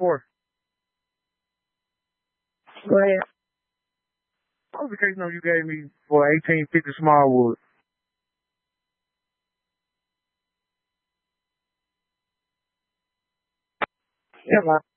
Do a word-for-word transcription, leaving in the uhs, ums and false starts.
for? Go ahead. Qualification number you gave me for eighteen fifty Smallwood. Yeah, man.